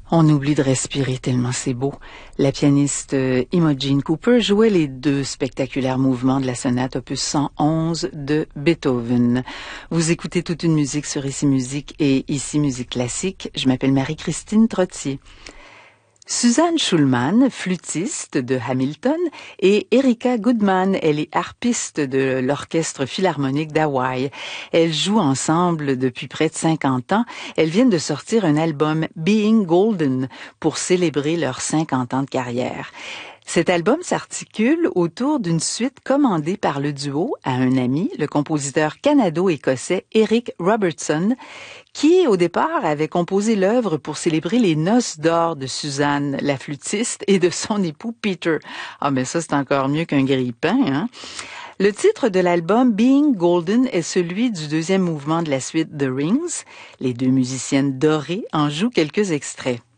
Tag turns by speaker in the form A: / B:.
A: On oublie de respirer tellement c'est beau. La pianiste Imogen Cooper jouait les deux spectaculaires mouvements de la sonate opus 111 de Beethoven. Vous écoutez toute une musique sur Ici Musique et Ici Musique Classique. Je m'appelle Marie-Christine Trottier. Suzanne Schulman, flûtiste de Hamilton, et Erika Goodman, elle est harpiste de l'Orchestre Philharmonique d'Hawaï. Elles jouent ensemble depuis près de 50 ans. Elles viennent de sortir un album Being Golden pour célébrer leurs 50 ans de carrière. Cet album s'articule autour d'une suite commandée par le duo à un ami, le compositeur canado-écossais Eric Robertson, qui, au départ, avait composé l'œuvre pour célébrer les noces d'or de Suzanne, la flûtiste, et de son époux Peter. Ah, mais ça, c'est encore mieux qu'un grille-pain, hein? Le titre de l'album Being Golden est celui du deuxième mouvement de la suite The Rings. Les deux musiciennes dorées en jouent quelques extraits.